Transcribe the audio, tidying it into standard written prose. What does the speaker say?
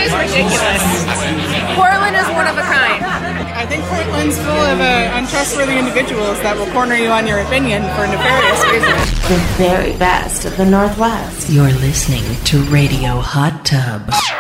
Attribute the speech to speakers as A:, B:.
A: is ridiculous. Portland is one of a kind.
B: I think Portland's full of untrustworthy individuals that will corner you on your opinion for nefarious reasons.
C: The very best of the Northwest.
D: You're listening to Radio Hot Tub.